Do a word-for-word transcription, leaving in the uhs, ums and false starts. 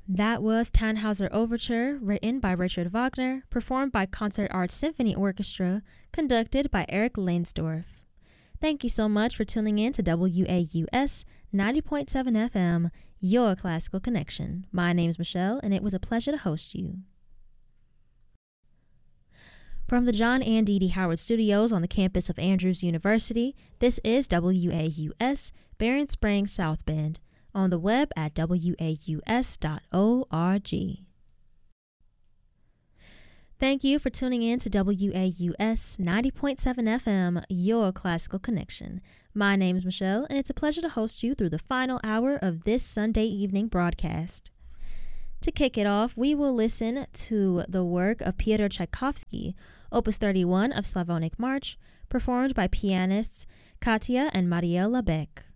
That was Tannhauser Overture, written by Richard Wagner, performed by Concert Arts Symphony Orchestra, conducted by Eric Leinsdorf. Thank you so much for tuning in to W A U S ninety point seven F M, your classical connection. My name's Michelle, and it was a pleasure to host you. From the John and Dee Dee Howard Studios on the campus of Andrews University, this is W A U S, Barron Springs South Bend, on the web at W A U S dot org. Thank you for tuning in to W A U S ninety point seven F M, your classical connection. My name is Michelle, and it's a pleasure to host you through the final hour of this Sunday evening broadcast. To kick it off, we will listen to the work of Pyotr Tchaikovsky, Opus thirty-one of Slavonic March, performed by pianists Katya and Mariela Beck.